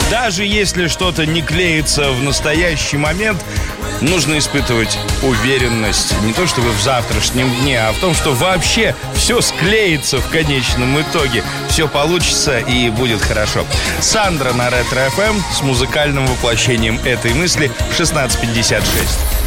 Даже если что-то не клеится в настоящий момент, нужно испытывать уверенность не то чтобы в завтрашнем дне, а в том, что вообще все склеится в конечном итоге. Все получится и будет хорошо. Сандра на Ретро FM с музыкальным воплощением этой мысли в 16:56.